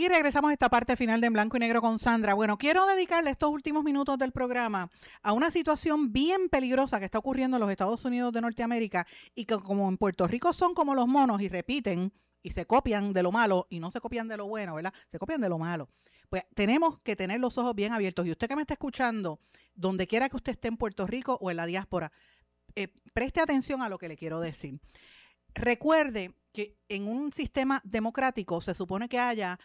Y regresamos a esta parte final de En Blanco y Negro con Sandra. Bueno, quiero dedicarle estos últimos minutos del programa a una situación bien peligrosa que está ocurriendo en los Estados Unidos de Norteamérica y que como en Puerto Rico son como los monos y repiten y se copian de lo malo y no se copian de lo bueno, ¿verdad? Se copian de lo malo. Pues tenemos que tener los ojos bien abiertos. Y usted que me está escuchando, donde quiera que usted esté en Puerto Rico o en la diáspora, preste atención a lo que le quiero decir. Recuerde que en un sistema democrático se supone que haya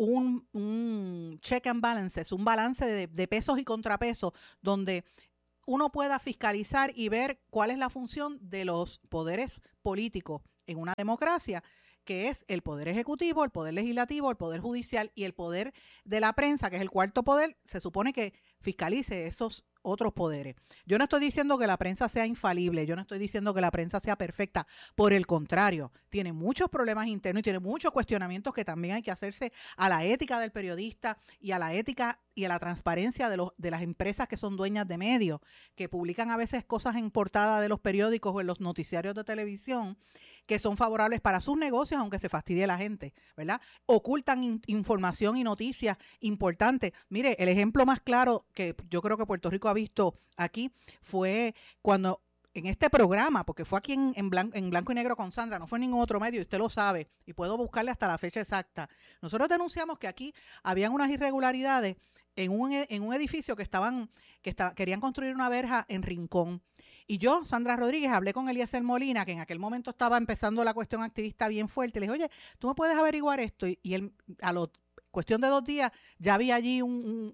un check and balances, un balance de pesos y contrapesos, donde uno pueda fiscalizar y ver cuál es la función de los poderes políticos en una democracia, que es el poder ejecutivo, el poder legislativo, el poder judicial y el poder de la prensa, que es el cuarto poder. Se supone que fiscalice esos otros poderes. Yo no estoy diciendo que la prensa sea infalible, yo no estoy diciendo que la prensa sea perfecta, por el contrario, tiene muchos problemas internos y tiene muchos cuestionamientos que también hay que hacerse a la ética del periodista y a la ética y a la transparencia de las empresas que son dueñas de medios, que publican a veces cosas en portada de los periódicos o en los noticiarios de televisión que son favorables para sus negocios, aunque se fastidie la gente, ¿verdad? Ocultan información y noticias importantes. Mire, el ejemplo más claro que yo creo que Puerto Rico ha visto aquí fue cuando en este programa, porque fue aquí en Blanco y Negro con Sandra, no fue en ningún otro medio, y usted lo sabe, y puedo buscarle hasta la fecha exacta. Nosotros denunciamos que aquí habían unas irregularidades en un edificio querían construir una verja en Rincón. Y yo, Sandra Rodríguez, hablé con Eliezer Molina, que en aquel momento estaba empezando la cuestión activista bien fuerte. Le dije, oye, ¿tú me puedes averiguar esto? Y él, cuestión de 2 días, ya había allí un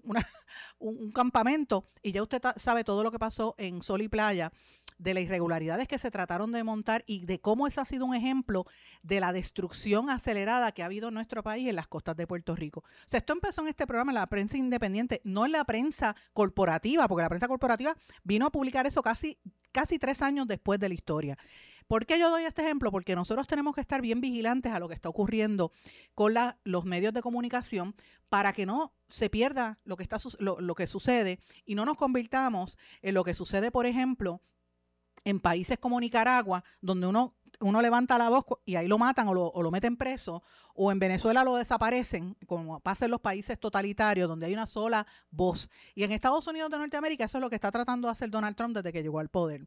campamento, y ya usted sabe todo lo que pasó en Sol y Playa, de las irregularidades que se trataron de montar y de cómo ese ha sido un ejemplo de la destrucción acelerada que ha habido en nuestro país en las costas de Puerto Rico. O sea, esto empezó en este programa en la prensa independiente, no en la prensa corporativa, porque la prensa corporativa vino a publicar eso casi 3 años después de la historia. ¿Por qué yo doy este ejemplo? Porque nosotros tenemos que estar bien vigilantes a lo que está ocurriendo con los medios de comunicación para que no se pierda lo que sucede y no nos convirtamos en lo que sucede, por ejemplo, en países como Nicaragua, donde uno levanta la voz y ahí lo matan o lo meten preso, o en Venezuela lo desaparecen, como pasa en los países totalitarios, donde hay una sola voz. Y en Estados Unidos de Norteamérica eso es lo que está tratando de hacer Donald Trump desde que llegó al poder.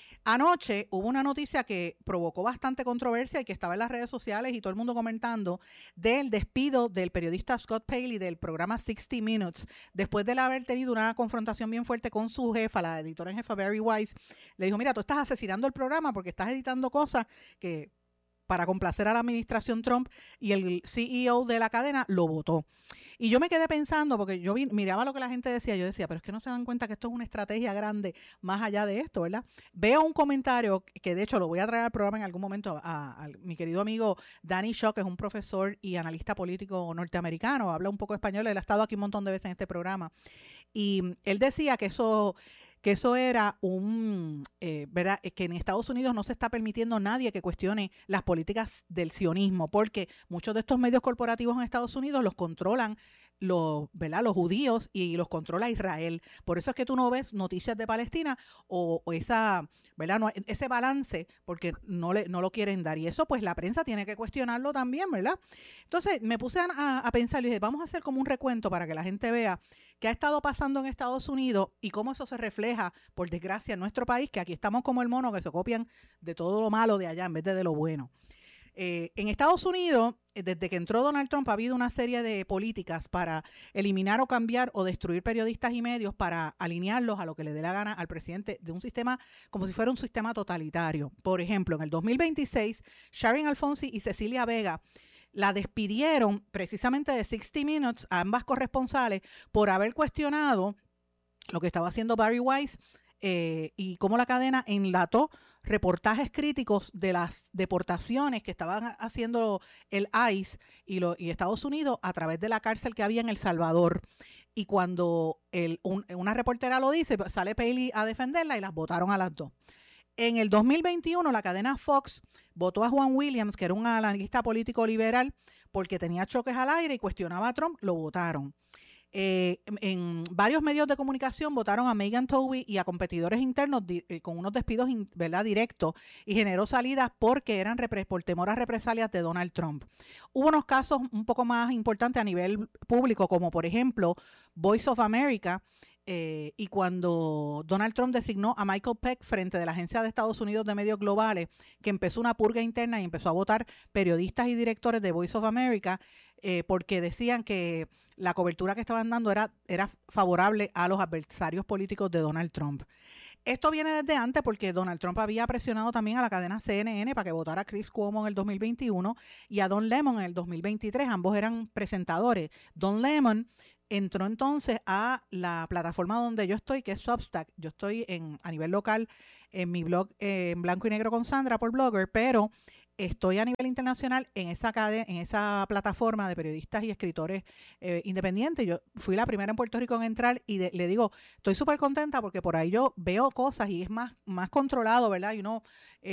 Anoche hubo una noticia que provocó bastante controversia y que estaba en las redes sociales y todo el mundo comentando del despido del periodista Scott Paley del programa 60 Minutes, después de haber tenido una confrontación bien fuerte con su jefa, la editora en jefa Barry Weiss. Le dijo, mira, tú estás asesinando el programa porque estás editando cosas que para complacer a la administración Trump, y el CEO de la cadena lo votó. Y yo me quedé pensando, porque yo miraba lo que la gente decía, yo decía, pero es que no se dan cuenta que esto es una estrategia grande más allá de esto, ¿verdad? Veo un comentario que de hecho lo voy a traer al programa en algún momento a mi querido amigo Danny Shaw, que es un profesor y analista político norteamericano, habla un poco español, él ha estado aquí un montón de veces en este programa, y él decía que eso era ¿verdad? Que en Estados Unidos no se está permitiendo nadie que cuestione las políticas del sionismo, porque muchos de estos medios corporativos en Estados Unidos los controlan ¿verdad? Los judíos y los controla Israel. Por eso es que tú no ves noticias de Palestina o esa, ¿verdad? No, ese balance, porque no lo quieren dar. Y eso pues la prensa tiene que cuestionarlo también, ¿verdad? Entonces me puse a pensar y dije, vamos a hacer como un recuento para que la gente vea qué ha estado pasando en Estados Unidos y cómo eso se refleja, por desgracia, en nuestro país, que aquí estamos como el mono que se copian de todo lo malo de allá en vez de lo bueno. En Estados Unidos, desde que entró Donald Trump, ha habido una serie de políticas para eliminar o cambiar o destruir periodistas y medios para alinearlos a lo que le dé la gana al presidente de un sistema como si fuera un sistema totalitario. Por ejemplo, en el 2026, Sharon Alfonsi y Cecilia Vega la despidieron precisamente de 60 Minutes, a ambas corresponsales, por haber cuestionado lo que estaba haciendo Barry Weiss y cómo la cadena enlató reportajes críticos de las deportaciones que estaban haciendo el ICE y Estados Unidos a través de la cárcel que había en El Salvador. Y cuando una reportera lo dice, sale Paley a defenderla y las votaron a las dos. En el 2021, la cadena Fox votó a Juan Williams, que era un analista político liberal, porque tenía choques al aire y cuestionaba a Trump, lo votaron. en varios medios de comunicación votaron a Megan Twohey y a competidores internos con unos despidos, ¿verdad?, directos, y generó salidas porque eran por temor a represalias de Donald Trump. Hubo unos casos un poco más importantes a nivel público, como por ejemplo Voice of America, y cuando Donald Trump designó a Michael Peck frente de la Agencia de Estados Unidos de Medios Globales, que empezó una purga interna y empezó a votar periodistas y directores de Voice of America, porque decían que la cobertura que estaban dando era favorable a los adversarios políticos de Donald Trump. Esto viene desde antes porque Donald Trump había presionado también a la cadena CNN para que votara a Chris Cuomo en el 2021 y a Don Lemon en el 2023. Ambos eran presentadores. Don Lemon entró entonces a la plataforma donde yo estoy, que es Substack. Yo estoy a nivel local en mi blog en Blanco y Negro con Sandra por Blogger, pero estoy a nivel internacional en esa plataforma de periodistas y escritores independientes. Yo fui la primera en Puerto Rico en entrar y le digo, estoy súper contenta porque por ahí yo veo cosas y es más controlado, ¿verdad? Y uno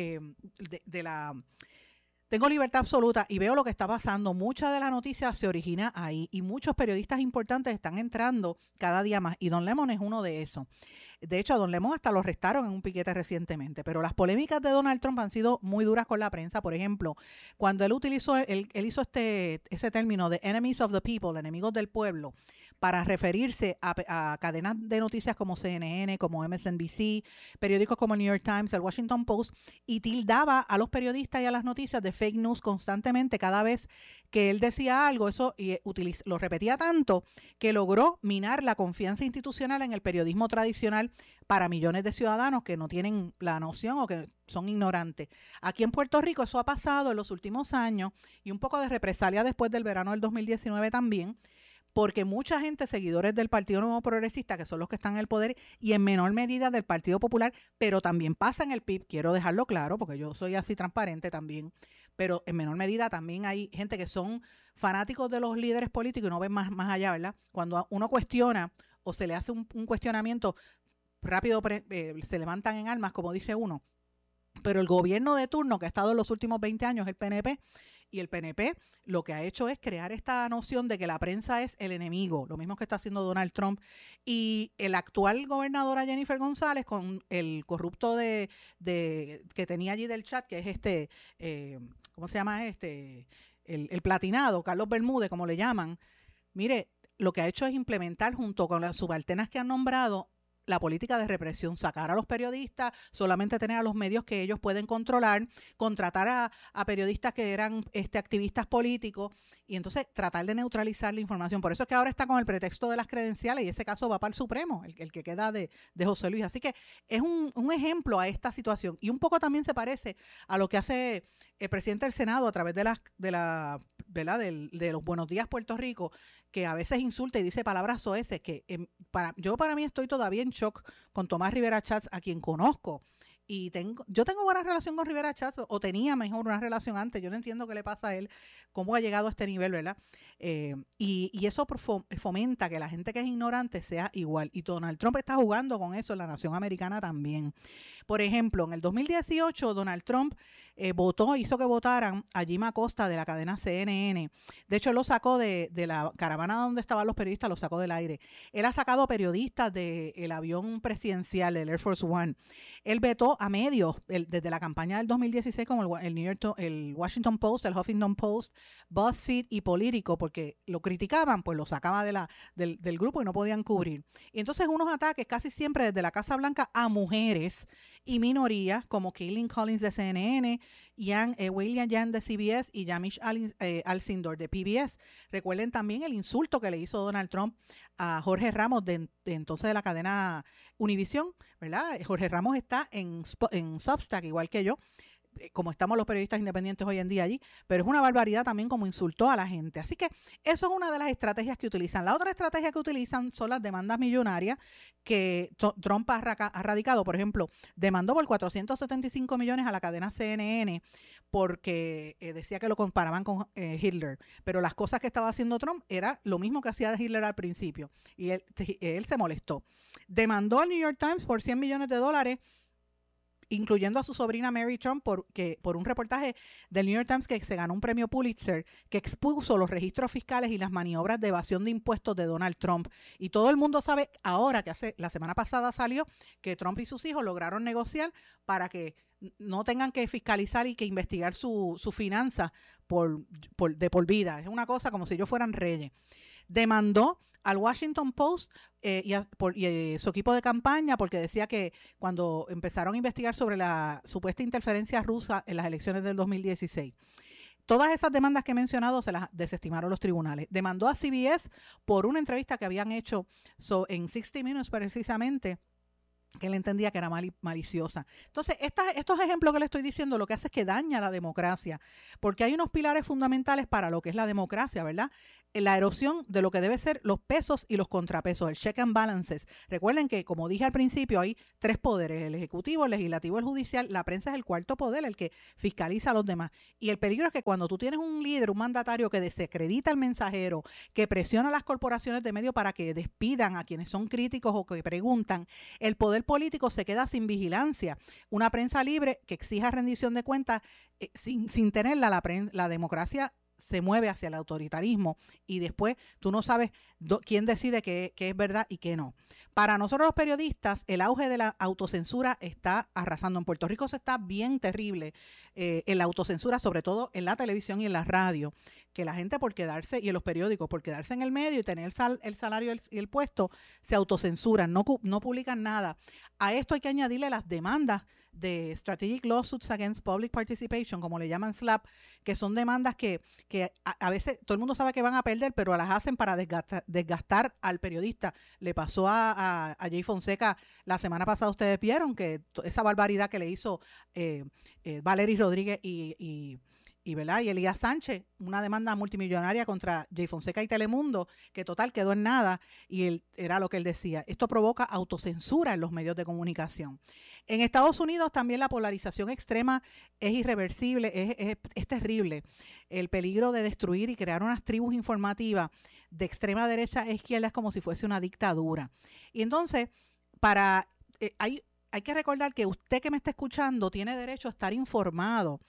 tengo libertad absoluta y veo lo que está pasando. Mucha de la noticia se origina ahí y muchos periodistas importantes están entrando cada día más. Y Don Lemon es uno de esos. De hecho, a Don Lemon hasta lo arrestaron en un piquete recientemente. Pero las polémicas de Donald Trump han sido muy duras con la prensa. Por ejemplo, cuando él hizo ese término de enemies of the people, enemigos del pueblo, para referirse a cadenas de noticias como CNN, como MSNBC, periódicos como el New York Times, el Washington Post, y tildaba a los periodistas y a las noticias de fake news constantemente cada vez que él decía algo, lo repetía tanto que logró minar la confianza institucional en el periodismo tradicional para millones de ciudadanos que no tienen la noción o que son ignorantes. Aquí en Puerto Rico eso ha pasado en los últimos años y un poco de represalia después del verano del 2019 también, porque mucha gente, seguidores del Partido Nuevo Progresista, que son los que están en el poder, y en menor medida del Partido Popular, pero también pasa en el PIB, quiero dejarlo claro, porque yo soy así transparente también, pero en menor medida también hay gente que son fanáticos de los líderes políticos y no ven más allá, ¿verdad? Cuando uno cuestiona o se le hace un cuestionamiento, rápido se levantan en armas, como dice uno. Pero el gobierno de turno que ha estado en los últimos 20 años, el PNP, y el PNP lo que ha hecho es crear esta noción de que la prensa es el enemigo, lo mismo que está haciendo Donald Trump. Y el actual gobernadora Jennifer González, con el corrupto que tenía allí del chat, que es ¿cómo se llama el platinado, Carlos Bermúdez, como le llaman. Mire, lo que ha hecho es implementar junto con las subalternas que han nombrado la política de represión, sacar a los periodistas, solamente tener a los medios que ellos pueden controlar, contratar a periodistas que eran activistas políticos y entonces tratar de neutralizar la información. Por eso es que ahora está con el pretexto de las credenciales y ese caso va para el Supremo, el que queda de José Luis. Así que es un ejemplo a esta situación y un poco también se parece a lo que hace el presidente del Senado a través de los Buenos Días Puerto Rico, que a veces insulta y dice palabras soeces, que para mí estoy todavía en shock con Tomás Rivera Chats, a quien conozco. Y yo tengo buena relación con Rivera Chats, o tenía mejor una relación antes. Yo no entiendo qué le pasa a él, cómo ha llegado a este nivel, ¿verdad? Y eso fomenta que la gente que es ignorante sea igual. Y Donald Trump está jugando con eso en la nación americana también. Por ejemplo, en el 2018, Donald Trump hizo que votaran a Jim Acosta de la cadena CNN. De hecho, él lo sacó de la caravana donde estaban los periodistas, lo sacó del aire. Él ha sacado periodistas del avión presidencial, el Air Force One. Él vetó a medios desde la campaña del 2016 como el Washington Post, el Huffington Post, BuzzFeed y Político, porque lo criticaban, pues lo sacaba del grupo y no podían cubrir. Y entonces unos ataques casi siempre desde la Casa Blanca a mujeres y minorías como Kaylin Collins de CNN, William Yan de CBS y Yamiche Alcindor de PBS. Recuerden también el insulto que le hizo Donald Trump a Jorge Ramos de entonces de la cadena Univision, ¿verdad? Jorge Ramos está en Substack, igual que yo, como estamos los periodistas independientes hoy en día allí, pero es una barbaridad también como insultó a la gente. Así que eso es una de las estrategias que utilizan. La otra estrategia que utilizan son las demandas millonarias que Trump ha radicado. Por ejemplo, demandó por 475 millones a la cadena CNN porque decía que lo comparaban con Hitler, pero las cosas que estaba haciendo Trump era lo mismo que hacía Hitler al principio y él se molestó. Demandó al New York Times por $100 millones incluyendo a su sobrina Mary Trump, por un reportaje del New York Times que se ganó un premio Pulitzer, que expuso los registros fiscales y las maniobras de evasión de impuestos de Donald Trump. Y todo el mundo sabe ahora que la semana pasada salió que Trump y sus hijos lograron negociar para que no tengan que fiscalizar y que investigar su finanza de por vida. Es una cosa como si ellos fueran reyes. Demandó al Washington Post y su equipo de campaña porque decía que cuando empezaron a investigar sobre la supuesta interferencia rusa en las elecciones del 2016, todas esas demandas que he mencionado se las desestimaron los tribunales. Demandó a CBS por una entrevista que habían hecho en 60 Minutes precisamente, que él entendía que era maliciosa. Entonces, estos ejemplos que le estoy diciendo lo que hace es que daña la democracia, porque hay unos pilares fundamentales para lo que es la democracia, ¿verdad? La erosión de lo que debe ser los pesos y los contrapesos, el check and balances. Recuerden que, como dije al principio, hay 3 poderes, el ejecutivo, el legislativo, el judicial. La prensa es el 4º poder, el que fiscaliza a los demás. Y el peligro es que cuando tú tienes un líder, un mandatario que desacredita al mensajero, que presiona a las corporaciones de medios para que despidan a quienes son críticos o que preguntan, el poder político se queda sin vigilancia. Una prensa libre que exija rendición de cuentas, sin tenerla, la democracia se mueve hacia el autoritarismo y después tú no sabes quién decide qué es verdad y qué no. Para nosotros los periodistas, el auge de la autocensura está arrasando. En Puerto Rico se está bien terrible en la autocensura, sobre todo en la televisión y en la radio, que la gente por quedarse, y en los periódicos, por quedarse en el medio y tener el salario y el puesto, se autocensuran, no publican nada. A esto hay que añadirle las demandas de Strategic Lawsuits Against Public Participation, como le llaman SLAPP, que son demandas que a veces todo el mundo sabe que van a perder, pero las hacen para desgastar al periodista. Le pasó a Jay Fonseca la semana pasada, ustedes vieron que esa barbaridad que le hizo Valery Rodríguez y Elías Sánchez, una demanda multimillonaria contra Jay Fonseca y Telemundo, que total quedó en nada, y era lo que él decía. Esto provoca autocensura en los medios de comunicación. En Estados Unidos también la polarización extrema es irreversible, es terrible. El peligro de destruir y crear unas tribus informativas de extrema derecha a izquierda es como si fuese una dictadura. Y entonces, hay que recordar que usted que me está escuchando tiene derecho a estar informado.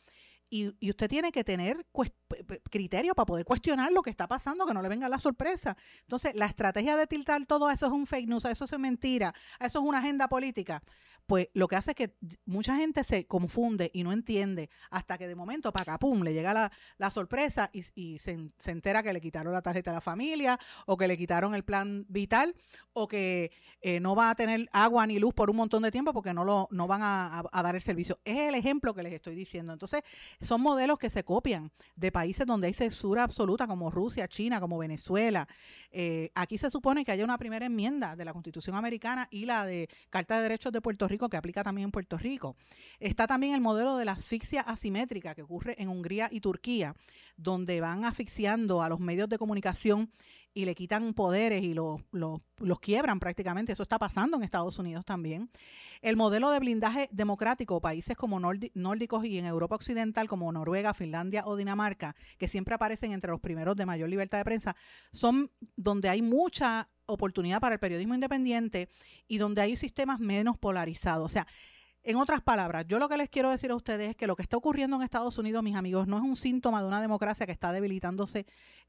Y usted tiene que tener criterio para poder cuestionar lo que está pasando, que no le venga la sorpresa. Entonces, la estrategia de tiltar todo eso es un fake news, eso es mentira, eso es una agenda política. Pues lo que hace es que mucha gente se confunde y no entiende hasta que de momento, pum, le llega la sorpresa y se entera que le quitaron la tarjeta a la familia o que le quitaron el plan vital o que no va a tener agua ni luz por un montón de tiempo porque no van a dar el servicio. Es el ejemplo que les estoy diciendo. Entonces, son modelos que se copian de países donde hay censura absoluta como Rusia, China, como Venezuela. Aquí se supone que haya una primera enmienda de la Constitución americana y la de Carta de Derechos de Puerto Rico que aplica también en Puerto Rico. Está también el modelo de la asfixia asimétrica que ocurre en Hungría y Turquía, donde van asfixiando a los medios de comunicación y le quitan poderes y los quiebran prácticamente. Eso está pasando en Estados Unidos también. El modelo de blindaje democrático, países como nórdicos y en Europa Occidental, como Noruega, Finlandia o Dinamarca, que siempre aparecen entre los primeros de mayor libertad de prensa, son donde hay mucha oportunidad para el periodismo independiente y donde hay sistemas menos polarizados. O sea, en otras palabras, yo lo que les quiero decir a ustedes es que lo que está ocurriendo en Estados Unidos, mis amigos, no es un síntoma de una democracia que está debilitándose,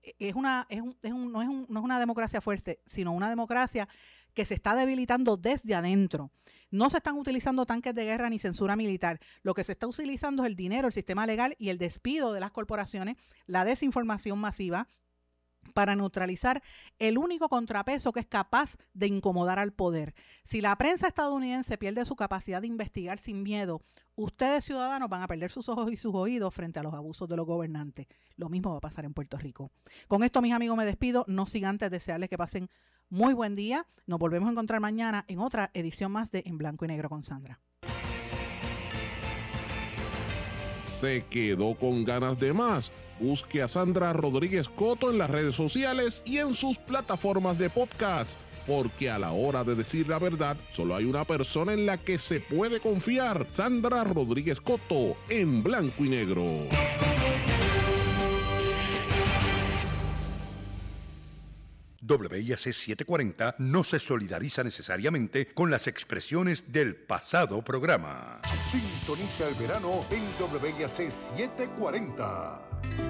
no es una democracia fuerte, sino una democracia que se está debilitando desde adentro. No se están utilizando tanques de guerra ni censura militar. Lo que se está utilizando es el dinero, el sistema legal y el despido de las corporaciones, la desinformación masiva, para neutralizar el único contrapeso que es capaz de incomodar al poder. Si la prensa estadounidense pierde su capacidad de investigar sin miedo, ustedes ciudadanos van a perder sus ojos y sus oídos frente a los abusos de los gobernantes. Lo mismo va a pasar en Puerto Rico. Con esto, mis amigos, me despido, no sin antes desearles que pasen muy buen día. Nos volvemos a encontrar mañana en otra edición más de En Blanco y Negro con Sandra. ¿Se quedó con ganas de más? Busque a Sandra Rodríguez Coto en las redes sociales y en sus plataformas de podcast, porque a la hora de decir la verdad, solo hay una persona en la que se puede confiar: Sandra Rodríguez Coto, en Blanco y Negro. WIAC 740 no se solidariza necesariamente con las expresiones del pasado programa. Sintoniza el verano en WIAC 740.